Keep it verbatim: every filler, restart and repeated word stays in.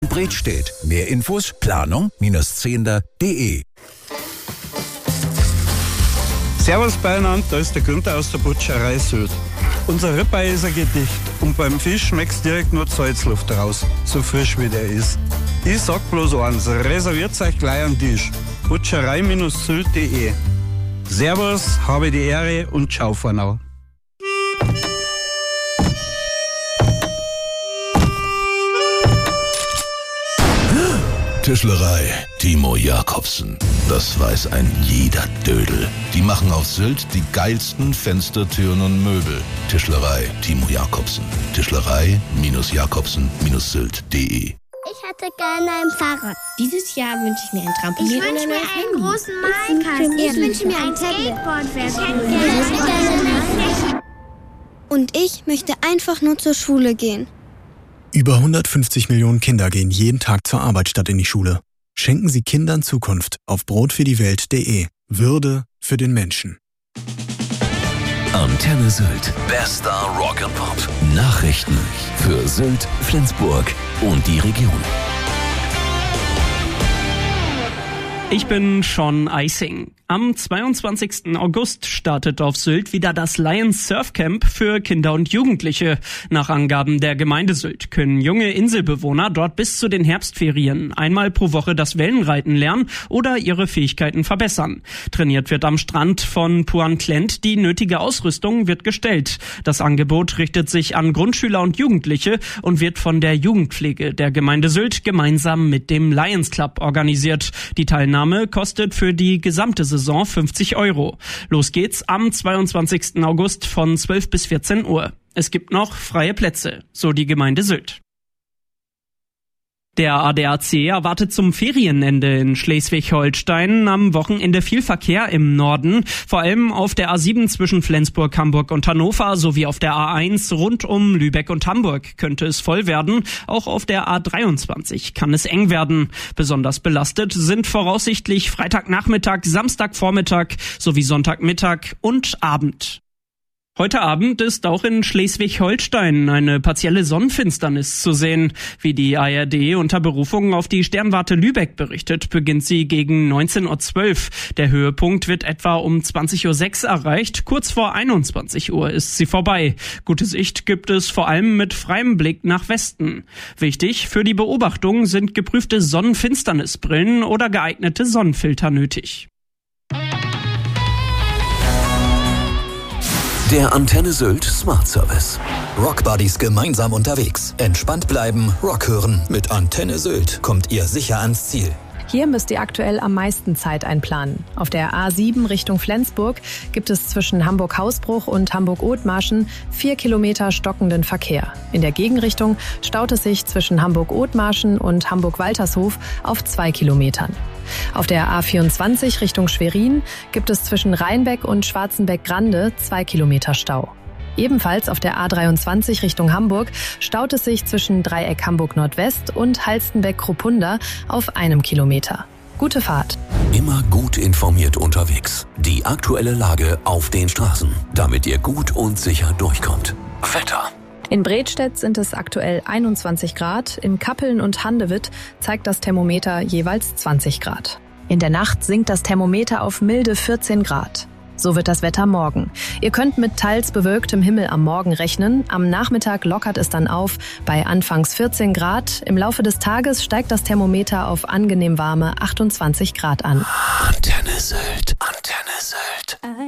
Bredstedt. Mehr Infos planung zehnder punkt de. Servus beieinander, da ist der Günther aus der Butcherei Sylt. Unser Ribeye ist ein Gedicht und beim Fisch schmeckt's direkt nur Salzluft raus, so frisch wie der ist. Ich sag bloß eins, reserviert euch gleich am Tisch. butcherei Sylt punkt de. Servus, habe die Ehre und ciao for now. Tischlerei Timo Jacobsen. Das weiß ein jeder Dödel. Die machen auf Sylt die geilsten Fenster, Türen und Möbel. Tischlerei Timo Jacobsen. Tischlerei Jacobsen Sylt punkt de. Ich hätte gerne ein Fahrrad. Dieses Jahr wünsche ich mir ein Trampolin. Ich wünsche mir einen großen Malkasten. Ich wünsche mir ein Skateboard. Und ich möchte einfach nur zur Schule gehen. Über hundertfünfzig Millionen Kinder gehen jeden Tag zur Arbeit statt in die Schule. Schenken Sie Kindern Zukunft auf brotfürdiewelt punkt de. Würde für den Menschen. Antenne Sylt. Bester Rock and Pop. Nachrichten für Sylt, Flensburg und die Region. Ich bin Sean Eising. Am zweiundzwanzigsten August startet auf Sylt wieder das Lions Surf Camp für Kinder und Jugendliche. Nach Angaben der Gemeinde Sylt können junge Inselbewohner dort bis zu den Herbstferien einmal pro Woche das Wellenreiten lernen oder ihre Fähigkeiten verbessern. Trainiert wird am Strand von Puan-Klent, die nötige Ausrüstung wird gestellt. Das Angebot richtet sich an Grundschüler und Jugendliche und wird von der Jugendpflege der Gemeinde Sylt gemeinsam mit dem Lions Club organisiert. Die Teilnahme kostet für die gesamte Saison fünfzig Euro. Los geht's am zweiundzwanzigsten August von zwölf bis vierzehn Uhr. Es gibt noch freie Plätze, so die Gemeinde Sylt. Der A D A C erwartet zum Ferienende in Schleswig-Holstein am Wochenende viel Verkehr im Norden, vor allem auf der A sieben zwischen Flensburg, Hamburg und Hannover sowie auf der A eins rund um Lübeck und Hamburg könnte es voll werden. Auch auf der A dreiundzwanzig kann es eng werden. Besonders belastet sind voraussichtlich Freitagnachmittag, Samstagvormittag sowie Sonntagmittag und Abend. Heute Abend ist auch in Schleswig-Holstein eine partielle Sonnenfinsternis zu sehen. Wie die A R D unter Berufung auf die Sternwarte Lübeck berichtet, beginnt sie gegen neunzehn Uhr zwölf. Der Höhepunkt wird etwa um zwanzig Uhr sechs erreicht. Kurz vor einundzwanzig Uhr ist sie vorbei. Gute Sicht gibt es vor allem mit freiem Blick nach Westen. Wichtig für die Beobachtung sind geprüfte Sonnenfinsternisbrillen oder geeignete Sonnenfilter nötig. Der Antenne Sylt Smart Service. Rockbuddies gemeinsam unterwegs. Entspannt bleiben, Rock hören. Mit Antenne Sylt kommt ihr sicher ans Ziel. Hier müsst ihr aktuell am meisten Zeit einplanen. Auf der A sieben Richtung Flensburg gibt es zwischen Hamburg-Hausbruch und Hamburg-Othmarschen vier Kilometer stockenden Verkehr. In der Gegenrichtung staut es sich zwischen Hamburg-Othmarschen und Hamburg-Waltershof auf zwei Kilometern. Auf der A vierundzwanzig Richtung Schwerin gibt es zwischen Rheinbeck und Schwarzenbeck-Grande zwei Kilometer Stau. Ebenfalls auf der A dreiundzwanzig Richtung Hamburg staut es sich zwischen Dreieck Hamburg Nordwest und Halstenbeck-Kruppunda auf einem Kilometer. Gute Fahrt. Immer gut informiert unterwegs. Die aktuelle Lage auf den Straßen, damit ihr gut und sicher durchkommt. Wetter. In Bredstedt sind es aktuell einundzwanzig Grad, in Kappeln und Handewitt zeigt das Thermometer jeweils zwanzig Grad. In der Nacht sinkt das Thermometer auf milde vierzehn Grad. So wird das Wetter morgen. Ihr könnt mit teils bewölktem Himmel am Morgen rechnen. Am Nachmittag lockert es dann auf bei anfangs vierzehn Grad. Im Laufe des Tages steigt das Thermometer auf angenehm warme achtundzwanzig Grad an. Antenne Sylt.